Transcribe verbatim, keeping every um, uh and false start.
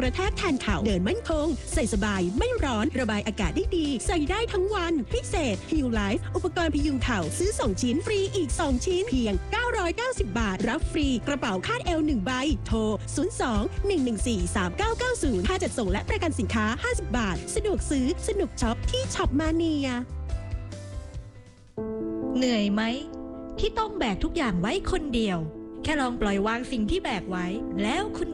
ระแทกแทนเข่าเดินมั่นคงใส่สบายไม่ร้อนระบายอากาศได้ดีใส่ได้ทั้งวันพิเศษ Heal Life อุปกรณ์พยุงเข่าซื้อสองชิ้นฟรีอีกสองชิ้นเพียงเก้าร้อยเก้าสิบบาทรับฟรีกระเป๋าคาดเอวหนึ่งใบโทรศูนย์ สอง หนึ่ง หนึ่ง สี่ สาม เก้า เก้า ศูนย์ค่าจัดส่งและประกันสินค้าห้าสิบบาทสะดวกซื้อสนุกช็อปที่ช็อปมาเนียเหนื่อยไหมที่ต้องแบกทุกอย่างไว้คนเดียวแค่ลองปล่อยวางสิ่งที่แบกไว้แล้วคุณ